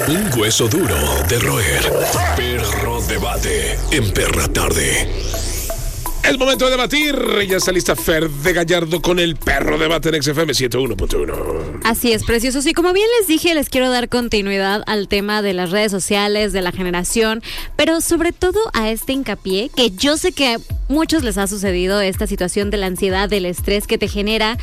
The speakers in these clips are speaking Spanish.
Un hueso duro de roer. Perro Debate en Perra Tarde. Es momento de debatir. Ya está lista Fer de Gallardo con el Perro Debate en XFM 101.1. Así es, preciosos. Y como bien les dije, les quiero dar continuidad al tema de las redes sociales, de la generación, pero sobre todo a este hincapié, que yo sé que a muchos les ha sucedido esta situación de la ansiedad, del estrés que te genera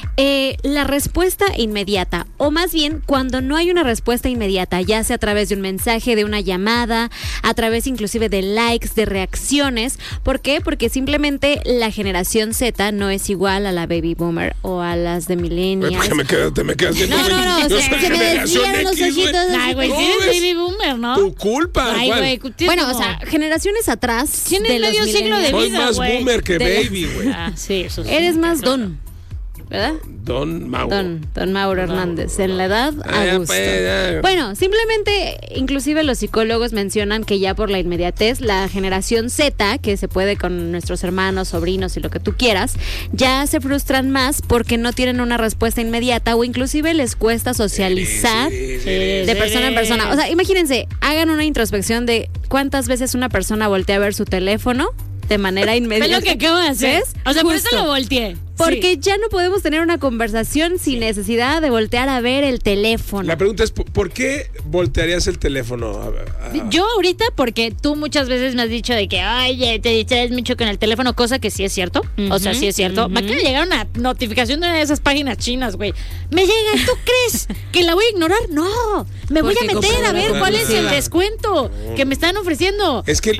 la respuesta inmediata, o más bien cuando no hay una respuesta inmediata, ya sea a través de un mensaje, de una llamada, a través inclusive de likes, de reacciones. ¿Por qué? Porque simplemente la generación Z no es igual a la baby boomer o a las de millennials. ¿Por qué te me quedas viendo? No, o sea, se me desvían los ojitos. Ay, güey, sí eres baby boomer, ¿no? Tu culpa. Ay, güey. Bueno, o sea, generaciones atrás. Tienes medio siglo de Soy vida, más güey. boomer que baby, güey. Ah, sí, eso sí. Eres más don, ¿verdad? Don Mauro. Don Mauro Hernández, en la edad a gusto. Ya. Bueno, simplemente, inclusive los psicólogos mencionan que ya por la inmediatez, la generación Z, que se puede con nuestros hermanos, sobrinos y lo que tú quieras, ya se frustran más porque no tienen una respuesta inmediata o inclusive les cuesta socializar de persona en persona. O sea, imagínense, hagan una introspección de cuántas veces una persona voltea a ver su teléfono de manera inmediata. Es lo que acabo de hacer. ¿Ves? O sea, por eso Justo. lo volteé. Porque ya no podemos tener una conversación sin necesidad de voltear a ver el teléfono. La pregunta es, ¿por qué voltearías el teléfono? Yo ahorita, porque tú muchas veces me has dicho de que, oye, te distraes mucho con el teléfono, cosa que sí es cierto. O sea, sí es cierto. Me acaba de llegar una notificación de una de esas páginas chinas, güey. Me llega, ¿tú crees que la voy a ignorar? No, me voy a meter a ver cuál es el descuento que me están ofreciendo. Es que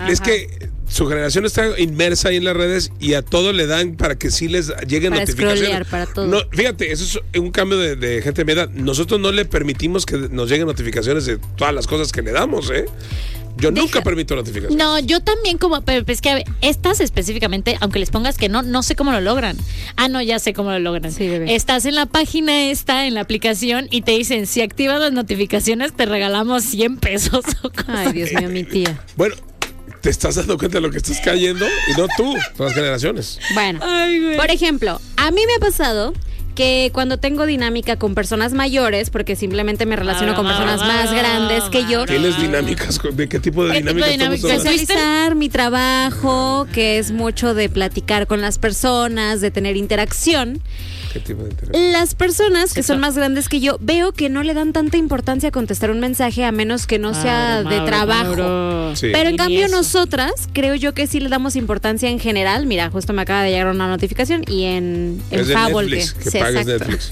su generación está inmersa ahí en las redes y a todo le dan para que sí les lleguen para notificaciones. scrollear, para todo. No, fíjate, eso es un cambio de gente de mi edad. Nosotros no le permitimos que nos lleguen notificaciones de todas las cosas que le damos, ¿eh? Yo nunca permito notificaciones. No, yo también pero es que estas específicamente, aunque les pongas que no sé cómo lo logran. Ah, no, ya sé cómo lo logran. Sí, bebé. Estás en la página en la aplicación y te dicen, si activas las notificaciones te regalamos 100 pesos. Ay, Dios mío, mi tía. Bueno, te estás dando cuenta de lo que estás cayendo y no tú, todas las generaciones. Bueno, Ay, güey. por ejemplo, a mí me ha pasado que cuando tengo dinámica con personas mayores, porque simplemente me relaciono con personas más grandes que yo, ¿Tienes dinámicas? ¿De qué tipo de ¿Qué tipo dinámicas de estamos dinámicas? hablando? socializar mi trabajo, que es mucho de platicar con las personas, de tener interacción. ¿Qué tipo de interacción? Las personas que son más grandes que yo, veo que no le dan tanta importancia a contestar un mensaje a menos que no sea de trabajo. Sí. Pero en Ni cambio eso. nosotras, creo yo que sí le damos importancia en general. Mira, justo me acaba de llegar una notificación y en Es de Fable Netflix, que sí, pagues exacto. Netflix.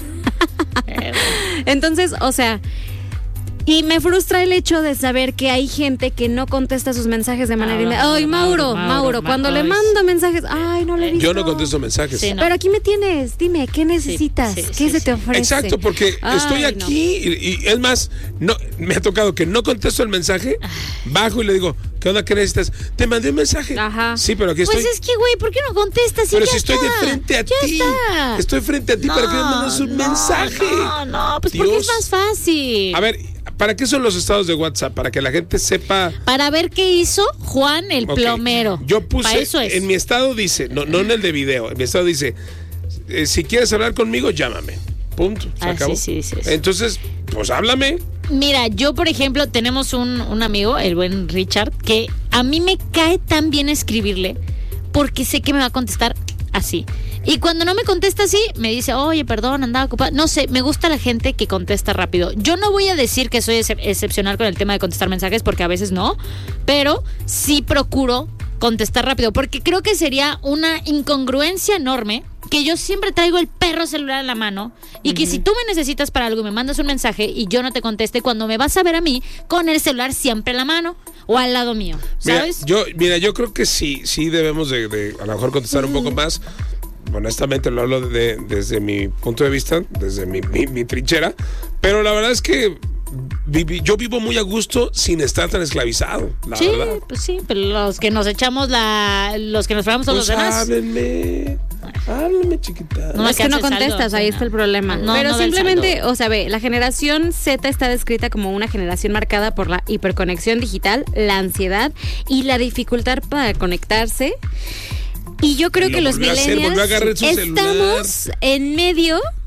Entonces, o sea, y me frustra el hecho de saber que hay gente que no contesta sus mensajes de manera inmediata. Ay, Mauro, cuando le mando mensajes, ay, no le he visto. Yo no contesto mensajes. Sí, no. Pero aquí me tienes, dime, ¿qué necesitas? sí, ¿Qué sí, se te ofrece? Exacto, porque Ay, estoy no. aquí y es más, no me ha tocado que no contesto el mensaje, bajo y le digo, ¿qué onda? ¿Qué necesitas? Te mandé un mensaje. Ajá. Sí, pero aquí estoy. Pues es que, güey, ¿por qué no contestas? Pero ya si estoy está. de frente a Ya ti. está. Estoy frente a ti, ¿para qué me mandas un mensaje? No, pues porque es Dios. más fácil. A ver, ¿para qué son los estados de WhatsApp? Para que la gente sepa. Para ver qué hizo Juan el Ok. plomero. Yo Para puse, eso es. en mi estado dice, no en el de video, en mi estado dice, si quieres hablar conmigo, llámame. Punto. Se acabó. sí. Entonces, pues háblame. Mira, yo por ejemplo tenemos un amigo, el buen Richard, que a mí me cae tan bien escribirle porque sé que me va a contestar así. Y cuando no me contesta así, me dice, oye, perdón, andaba ocupada. No sé, me gusta la gente que contesta rápido. Yo no voy a decir que soy excepcional con el tema de contestar mensajes, porque a veces no, pero sí procuro contestar rápido, porque creo que sería una incongruencia enorme que yo siempre traigo el perro celular en la mano y que si tú me necesitas para algo y me mandas un mensaje y yo no te conteste, cuando me vas a ver a mí con el celular siempre en la mano o al lado mío, ¿sabes? Mira, yo creo que sí debemos de a lo mejor contestar un poco más. Honestamente lo hablo desde mi punto de vista, desde mi trinchera, pero la verdad es que yo vivo muy a gusto sin estar tan esclavizado, la Sí, verdad. pues sí, pero los que nos echamos los que nos fregamos son Pues los demás. háblenme, chiquita. No, Es que no hace saldo, contestas, ahí está el problema. No, Pero no da el simplemente, saldo. o sea, ve, la generación Z está descrita como una generación marcada por la hiperconexión digital, la ansiedad y la dificultad para conectarse. Y yo creo Lo que los volvió a hacer, volvió a agarrar millennials su celular. estamos en medio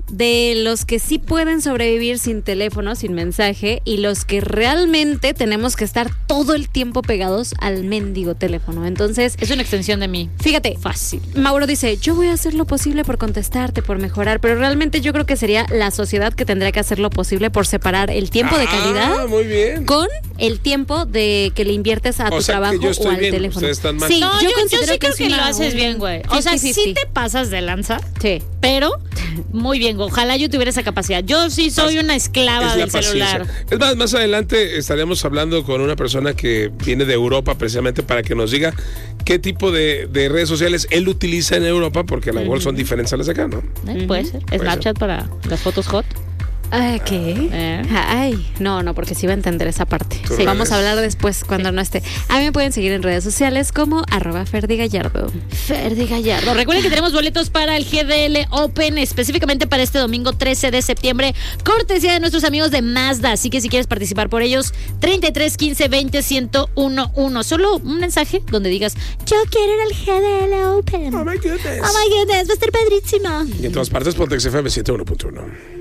de los que sí pueden sobrevivir sin teléfono, sin mensaje, y los que realmente tenemos que estar todo el tiempo pegados al mendigo teléfono. Entonces, Es una extensión de mí. fíjate, Fácil. Mauro dice, yo voy a hacer lo posible por contestarte, por mejorar, pero realmente yo creo que sería la sociedad que tendría que hacer lo posible por separar el tiempo de calidad Muy bien. con el tiempo de que le inviertes a tu sea, que trabajo yo estoy o al bien, teléfono. ustedes están mal. Sí, No, yo considero sí creo es que lo una- haces bien, güey. O sea, 50-50. sí te pasas de lanza, Sí. pero muy bien. Ojalá yo tuviera esa capacidad. Yo sí soy una esclava Es la del celular. paciencia. Es más, más adelante estaremos hablando con una persona que viene de Europa precisamente para que nos diga qué tipo de redes sociales él utiliza en Europa, porque a lo mejor son diferentes a las de acá, ¿no? Puede ser. Snapchat para las fotos hot. ¿Qué? Ay, no, porque sí va a entender esa parte. Tus Sí, vamos redes. a hablar después cuando no esté. A mí me pueden seguir en redes sociales como @ferdigallardo. Ferdi Gallardo. Recuerden que tenemos boletos para el GDL Open, específicamente para este domingo 13 de septiembre, cortesía de nuestros amigos de Mazda. Así que si quieres participar por ellos, 33 15 20 1011. Solo un mensaje donde digas, yo quiero ir al GDL Open. Oh my goodness. Oh my goodness, va a estar padrísimo. Y en todas partes, Pontex FM 101.1.